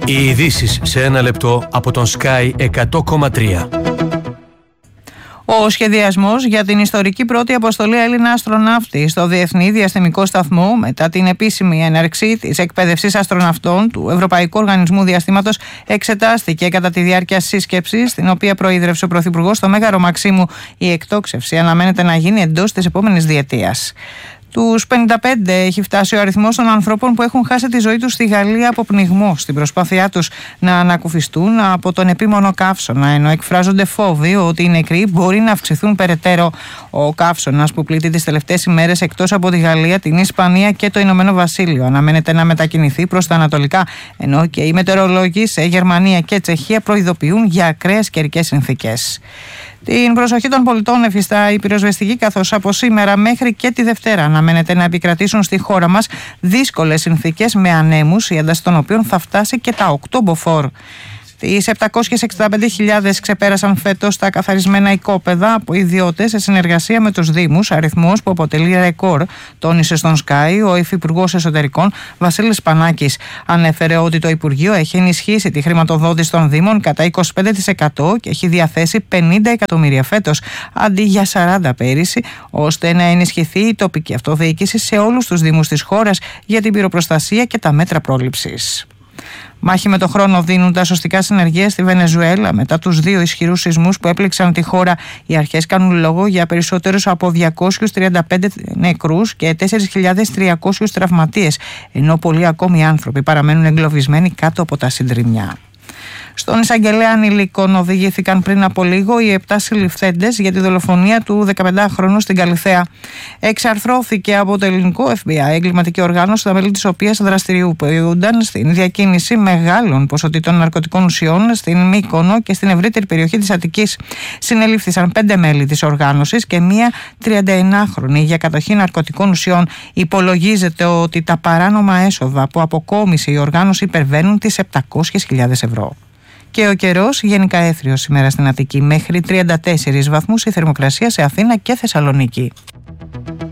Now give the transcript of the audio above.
Οι ειδήσεις σε ένα λεπτό από τον Sky 100,3. Ο σχεδιασμός για την ιστορική πρώτη αποστολή Έλληνα αστροναύτη στο Διεθνή Διαστημικό Σταθμό μετά την επίσημη έναρξη της εκπαίδευσης αστροναυτών του Ευρωπαϊκού Οργανισμού Διαστήματος εξετάστηκε κατά τη διάρκεια σύσκεψης, στην οποία προείδρευσε ο Πρωθυπουργός στο Μέγαρο Μαξίμου. Η εκτόξευση αναμένεται να γίνει εντός της επόμενης διετίας. Τους 55 έχει φτάσει ο αριθμός των ανθρώπων που έχουν χάσει τη ζωή τους στη Γαλλία από πνιγμό στην προσπάθειά τους να ανακουφιστούν από τον επίμονο καύσωνα, ενώ εκφράζονται φόβοι ότι οι νεκροί μπορεί να αυξηθούν περαιτέρω. Ο καύσωνας που πλήττει τις τελευταίες ημέρες εκτός από τη Γαλλία, την Ισπανία και το Ηνωμένο Βασίλειο αναμένεται να μετακινηθεί προς τα ανατολικά, ενώ και οι μετεωρολόγοι σε Γερμανία και Τσεχία προειδοποιούν για ακραίες καιρικές συνθήκες. Την προσοχή των πολιτών εφιστά η πυροσβεστική, καθώς από σήμερα μέχρι και τη Δευτέρα αναμένεται να επικρατήσουν στη χώρα μας δύσκολες συνθήκες με ανέμους, η ένταση των οποίων θα φτάσει και τα 8 μποφόρ. Τις 765.000 ξεπέρασαν φέτος τα καθαρισμένα οικόπεδα από ιδιώτες σε συνεργασία με τους Δήμους, αριθμός που αποτελεί ρεκόρ, τόνισε στον Sky ο Υφυπουργός Εσωτερικών Βασίλης Πανάκης. Ανέφερε ότι το Υπουργείο έχει ενισχύσει τη χρηματοδότηση των Δήμων κατά 25% και έχει διαθέσει 50 εκατομμύρια φέτος αντί για 40 πέρυσι, ώστε να ενισχυθεί η τοπική αυτοδιοίκηση σε όλους τους Δήμους της χώρας για την πυροπροστασία και τα μέτρα πρόληψης. Μάχη με το χρόνο δίνουν τα σωστικά συνεργεία στη Βενεζουέλα μετά τους 2 ισχυρούς σεισμούς που έπληξαν τη χώρα. Οι αρχές κάνουν λόγο για περισσότερους από 235 νεκρούς και 4.300 τραυματίες, ενώ πολλοί ακόμη άνθρωποι παραμένουν εγκλωβισμένοι κάτω από τα συντριμμιά. Στον εισαγγελέα ανηλίκων οδηγήθηκαν πριν από λίγο οι 7 συλληφθέντες για τη δολοφονία του 15χρονου στην Καλιθέα. Εξαρθρώθηκε από το ελληνικό FBI, εγκληματική οργάνωση, τα μέλη της οποίας δραστηριοποιούνταν στην διακίνηση μεγάλων ποσοτήτων ναρκωτικών ουσιών στην Μύκονο και στην ευρύτερη περιοχή της Αττικής. Συνελήφθησαν 5 μέλη της οργάνωσης και μία 39χρονη για κατοχή ναρκωτικών ουσιών. Υπολογίζεται ότι τα παράνομα έσοδα που αποκόμισε η οργάνωση υπερβαίνουν τις 700.000 ευρώ. Και ο καιρός γενικά έθριος σήμερα στην Αττική, μέχρι 34 βαθμούς η θερμοκρασία σε Αθήνα και Θεσσαλονίκη.